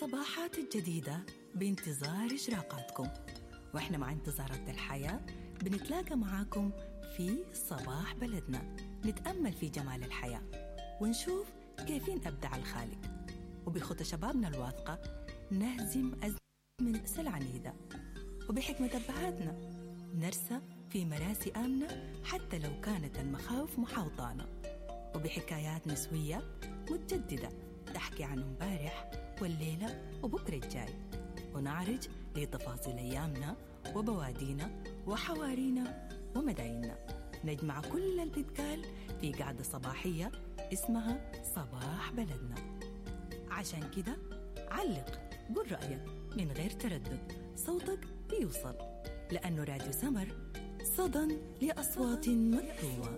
الصباحات الجديدة بانتظار إشراقاتكم، وإحنا مع انتظارات الحياة بنتلاقى معاكم في صباح بلدنا، نتأمل في جمال الحياة ونشوف كيفين أبدع الخالق، وبخطى شبابنا الواثقة نهزم من أسى العنيدة، وبحكمة أبهاتنا نرسى في مراسي آمنة حتى لو كانت المخاوف محاوطانا، وبحكايات نسوية متجددة تحكي عن امبارح والليلة وبكرة الجاي، ونعرج لتفاصيل أيامنا وبوادينا وحوارينا ومدايننا، نجمع كل اللي بيتقال في قعدة صباحية اسمها صباح بلدنا. عشان كده علق، قل رأيك من غير تردد، صوتك بيوصل، لأنه راديو سمر صدى لأصوات مكتومة.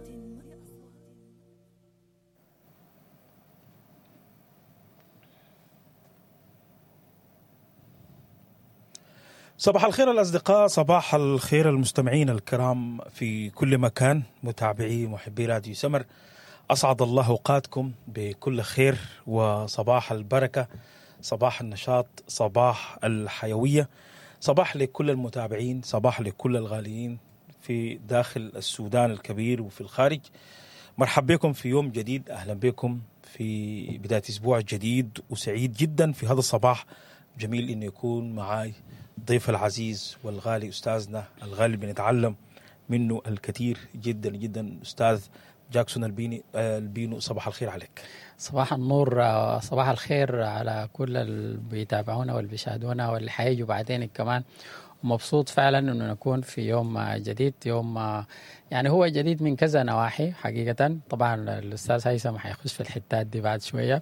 صباح الخير الأصدقاء، صباح الخير المستمعين الكرام في كل مكان، متابعي محبي راديو سمر، أسعد الله أوقاتكم بكل خير وصباح البركة، صباح النشاط، صباح الحيوية، صباح لكل المتابعين، صباح لكل الغاليين في داخل السودان الكبير وفي الخارج. مرحبا بكم في يوم جديد، أهلا بكم في بداية أسبوع جديد، وسعيد جدا في هذا الصباح. جميل إنه يكون معاي ضيف العزيز والغالي، أستاذنا الغالي بنتعلم منه الكثير جدا جدا، أستاذ جاكسون البينو. صباح الخير عليك. صباح النور، صباح الخير على كل اللي بيتابعونا واللي بيشاهدونا واللي حييجوا بعدين كمان. مبسوط فعلا انه نكون في يوم جديد، يوم يعني هو جديد من كذا نواحي حقيقة. طبعا الأستاذ هيثم حيخش في الحتات دي بعد شوية،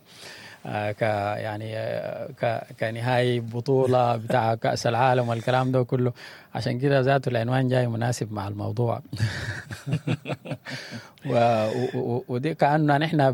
كنهاية بطولة بتاع كأس العالم والكلام ده كله، عشان كده ذاته العنوان جاي مناسب مع الموضوع. ودي كأننا نحن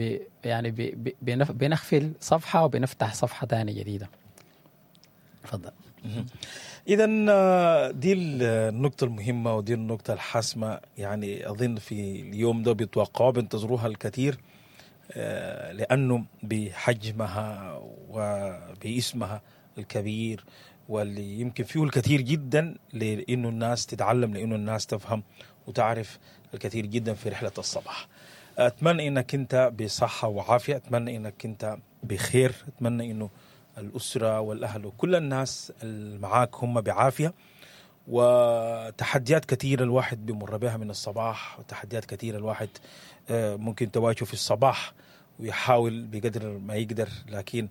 بنخفل صفحة وبنفتح صفحة تانية جديدة. تفضل. إذن دي النقطة المهمة ودي النقطة الحاسمة، يعني أظن في اليوم ده بيتوقعوا بينتظروها الكثير، لأنه بحجمها وباسمها الكبير، واللي يمكن فيه الكثير جدا لأنه الناس تتعلم، لأنه الناس تفهم وتعرف الكثير جدا في رحلة الصباح. أتمنى أنك أنت بصحة وعافية، أتمنى أنك أنت بخير، أتمنى أنه الأسرة والأهل وكل الناس المعاك هم بعافية. وتحديات كثيرة الواحد بمر بها من الصباح، وتحديات كثيرة الواحد ممكن تواجهه في الصباح ويحاول بقدر ما يقدر، لكن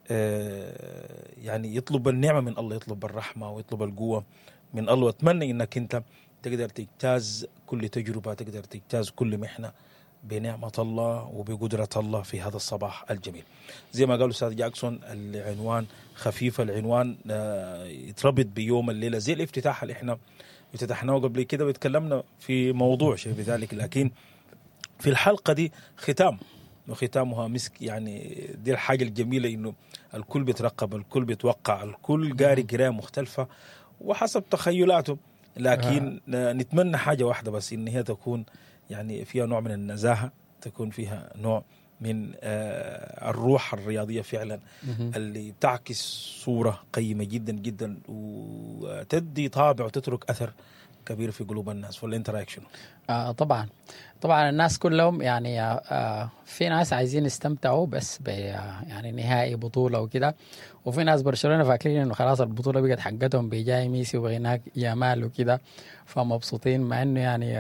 يعني يطلب النعمة من الله، يطلب الرحمة ويطلب القوة من الله. وأتمنى أنك أنت تقدر تجتاز كل تجربة، تقدر تجتاز كل محنة بنعمة الله وبقدرة الله في هذا الصباح الجميل. زي ما قال أستاذ جاكسون، العنوان خفيف، العنوان يتربط بيوم الليلة زي الافتتاح اللي احنا افتتحناه قبل كده وتكلمنا في موضوع شيء بذلك، لكن في الحلقة دي ختام وختامها مسك. يعني دي الحاجة الجميلة، إنه الكل بيترقب، الكل بيتوقع، الكل قاري قراءة مختلفة وحسب تخيلاته، لكن نتمنى حاجة واحدة بس، إن هي تكون يعني فيها نوع من النزاهة، تكون فيها نوع من الروح الرياضية فعلا اللي بتعكس صورة قيمة جدا جدا وتدي طابع وتترك أثر كبير في قلوب الناس. ولا انت رايك شنو؟ طبعا الناس كلهم يعني في ناس عايزين يستمتعوا بس يعني نهائي بطولة وكده، وفي ناس برشلونة فاكرين انه خلاص البطولة بقت حقتهم بجاي ميسي وهناك يامال وكده، فمبسوطين، مع انه يعني